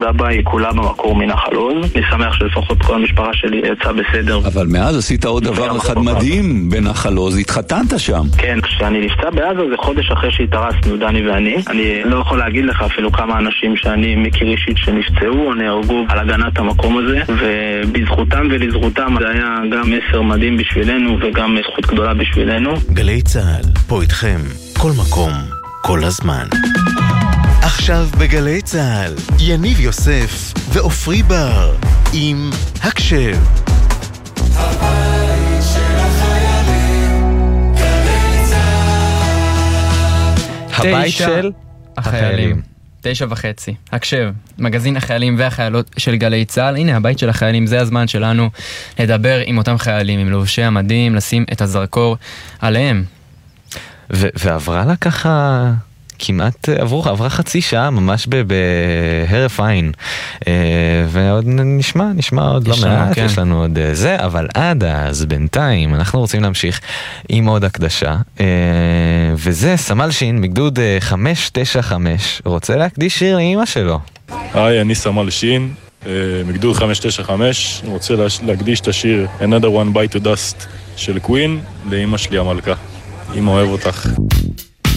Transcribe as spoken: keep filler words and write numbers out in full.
סבא היא כולה במקור מנחל עוז. אני שמח שלפחות כל המשפחה שלי יצאה בסדר. אבל מאז עשית עוד דבר אחד מדהים בנחל עוז, התחתנת שם. כן, כשאני נפצע בעזה זה חודש אחרי שהתארסנו, דני ואני. אני לא יכול להגיד לך אפילו כמה אנשים שאני מכיר אישית שנפצעו או נהרגו על הגנת המקום הזה, ובזכותם ולזכותם זה היה גם מסר מדהים בשבילנו וגם זכות גדולה בשבילנו. גלי צהל, פה איתכם, כל מקום, כל הזמן. עכשיו בגלי צהל, יניב יוסף ואופרי בר עם הקשב. הבית של החיילים, גלי צהל. הבית של החיילים. תשע וחצי. הקשב, מגזין החיילים והחיילות של גלי צהל. הנה הבית של החיילים, זה הזמן שלנו לדבר עם אותם חיילים, עם לובשי המדים, לשים את הזרקור עליהם. ו- ועברה לה ככה כמעט, עברו, עברה חצי שעה ממש בהרף עין, ועוד נשמע, נשמע עוד לא מעט, כן. יש לנו עוד זה, אבל עד אז בינתיים אנחנו רוצים להמשיך עם עוד הקדשה, וזה סמל שין מגדוד חמש תשע חמש, רוצה להקדיש שיר לאמא שלו. היי, אני סמל שין מגדוד חמש תשע חמש, רוצה להקדיש את השיר Another One Bite to Dust של קווין לאמא שלי המלכה. אמא אוהב אותך.